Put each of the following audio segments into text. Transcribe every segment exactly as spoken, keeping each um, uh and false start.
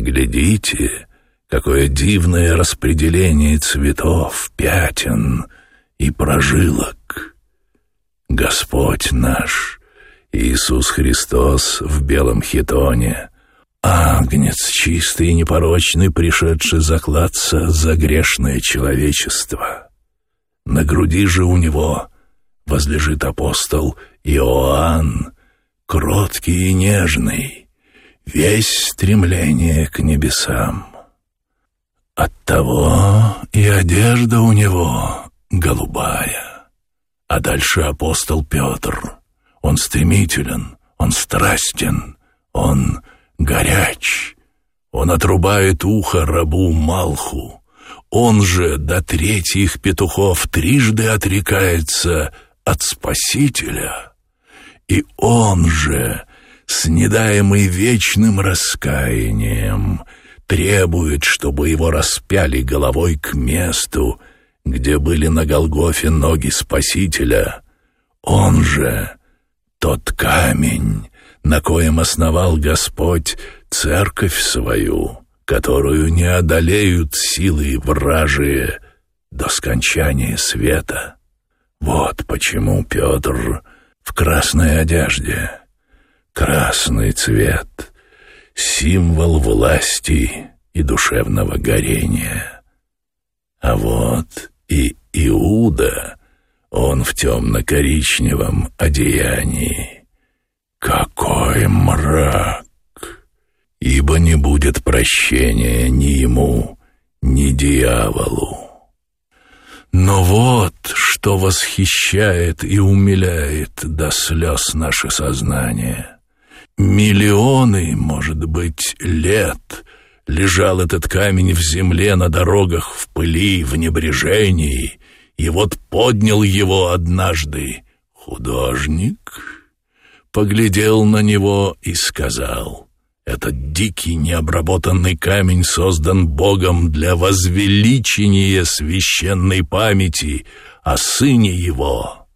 Поглядите, какое дивное распределение цветов, пятен и прожилок. Господь наш, Иисус Христос в белом хитоне, Агнец чистый и непорочный, пришедший заклаться за грешное человечество. На груди же у него возлежит апостол Иоанн, кроткий и нежный, весь стремление к небесам. Оттого и одежда у него голубая. А дальше апостол Петр. Он стремителен, он страстен, он горяч. Он отрубает ухо рабу Малху. Он же до третьих петухов трижды отрекается от Спасителя. И он же, снедаемый вечным раскаянием, требует, чтобы его распяли головой к месту, где были на Голгофе ноги Спасителя. Он же тот камень, на коем основал Господь церковь свою, которую не одолеют силы вражие до скончания света. Вот почему Петр в красной одежде. Красный цвет — символ власти и душевного горения. А вот и Иуда, он в темно-коричневом одеянии. Какой мрак! Ибо не будет прощения ни ему, ни дьяволу. Но вот что восхищает и умиляет до слез наше сознание. Миллионы, может быть, лет лежал этот камень в земле, на дорогах, в пыли, в небрежении, и вот поднял его однажды художник, поглядел на него и сказал: «Этот дикий необработанный камень создан Богом для возвеличения священной памяти о Сыне Его».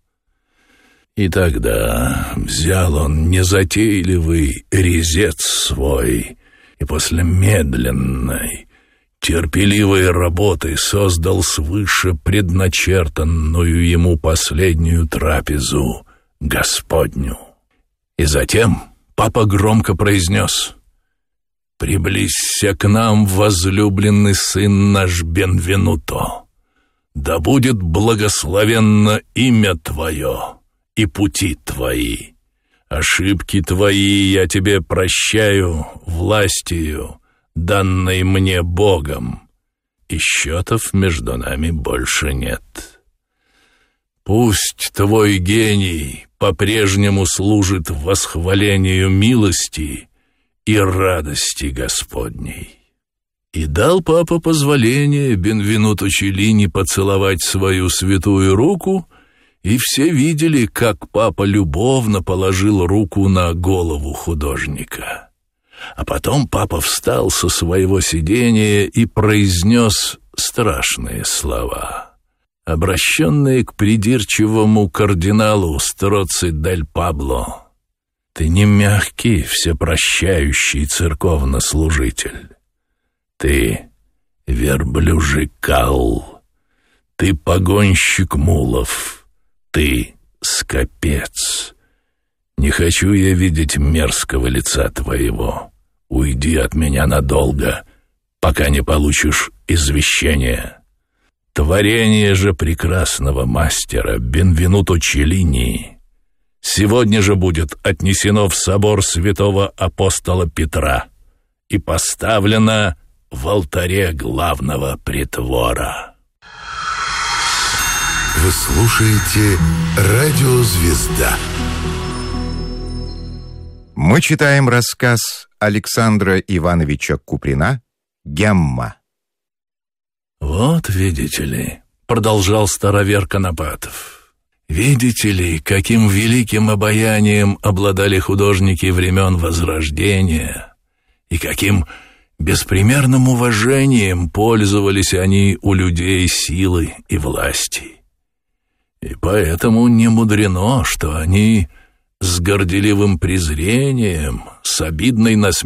И тогда взял он незатейливый резец свой и после медленной, терпеливой работы создал свыше предначертанную ему последнюю трапезу Господню. И затем папа громко произнес: «Приблизься к нам, возлюбленный сын наш Бенвенуто, да будет благословенно имя Твое и пути Твои. Ошибки Твои я Тебе прощаю властью, данной мне Богом, и счетов между нами больше нет. Пусть Твой гений по-прежнему служит восхвалению милости и радости Господней». И дал папа позволение Бенвенуто Челлини поцеловать свою святую руку, и все видели, как папа любовно положил руку на голову художника. А потом папа встал со своего сидения и произнес страшные слова, обращенные к придирчивому кардиналу Строци дель Пабло. «Ты не мягкий, всепрощающий церковнослужитель. Ты верблюжий кал, ты погонщик мулов, ты скопец. Не хочу я видеть мерзкого лица твоего. Уйди от меня надолго, пока не получишь извещения. Творение же прекрасного мастера Бенвенуто Челлини сегодня же будет отнесено в собор святого апостола Петра и поставлено в алтаре главного притвора». Вы слушаете «Радио Звезда». Мы читаем рассказ Александра Ивановича Куприна «Гемма». «Вот, видите ли», — продолжал старовер Конопатов, «видите ли, каким великим обаянием обладали художники времен Возрождения, и каким беспримерным уважением пользовались они у людей силы и власти. И поэтому не мудрено, что они с горделивым презрением, с обидной насмешкой